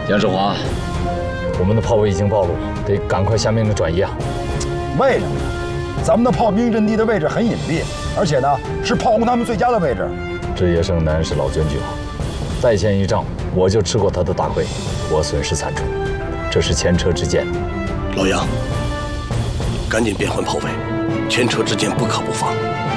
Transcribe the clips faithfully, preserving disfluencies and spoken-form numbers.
杨世华，我们的炮位已经暴露，得赶快下命令转移啊！ 为什么呢？咱们的炮兵阵地的位置很隐蔽，而且呢是炮攻他们最佳的位置。 这叶盛南是老将军啊，在前一仗我就吃过他的大亏，我损失惨重，这是前车之鉴。 老杨，赶紧变换炮位，前车之鉴不可不防。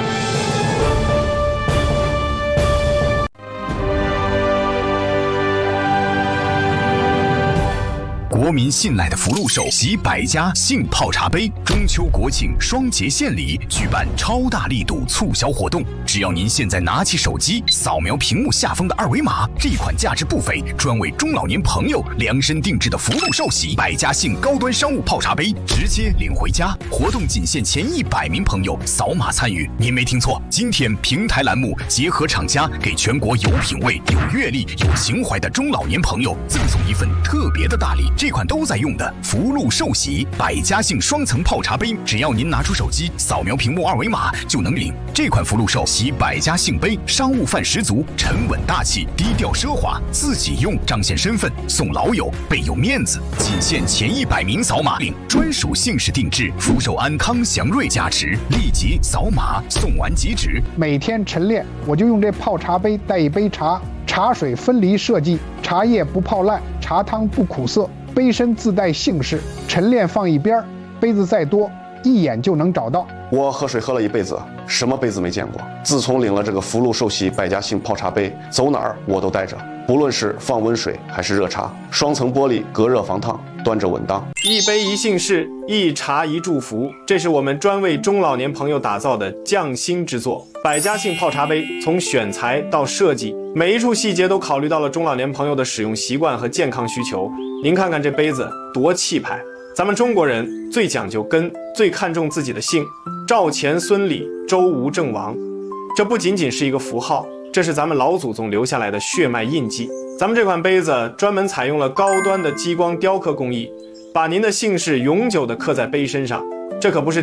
国民信赖的福禄寿喜百家姓泡茶杯，中秋国庆双节献礼举办超大力度促销活动。只要您现在拿起手机，扫描屏幕下方的二维码，这款价值不菲、专为中老年朋友量身定制的福禄寿喜百家姓高端商务泡茶杯，直接领回家。活动仅限前一百名朋友扫码参与。您没听错，今天平台栏目结合厂家，给全国有品位、有阅历、有情怀的中老年朋友赠送一份特别的大礼。这款都在用的福禄寿喜百家姓双层泡茶杯，只要您拿出手机扫描屏幕二维码就能领。这款福禄寿喜百家姓杯商务范十足，沉稳大气，低调奢华，自己用彰显身份，送老友倍有面子。仅限前一百名扫码领，专属姓氏定制，福寿安康祥瑞加持，立即扫码送完即止。 每天晨练我就用这泡茶杯带一杯茶，茶水分离设计，茶叶不泡烂，茶汤不苦涩。杯身自带姓氏，晨练放一边，杯子再多，一眼就能找到。 我喝水喝了一辈子，什么杯子没见过？自从领了这个福禄寿喜百家姓泡茶杯，走哪儿我都带着，不论是放温水还是热茶，双层玻璃隔热防烫，端着稳当。 一杯一姓氏，一茶一祝福，这是我们专为中老年朋友打造的匠心之作。百家姓泡茶杯从选材到设计，每一处细节都考虑到了中老年朋友的使用习惯和健康需求。您看看这杯子多气派！咱们中国人最讲究根，最看重自己的姓，赵钱孙李周吴郑王。这不仅仅是一个符号，这是咱们老祖宗留下来的血脉印记。咱们这款杯子专门采用了高端的激光雕刻工艺，把您的姓氏永久地刻在杯身上。这可不是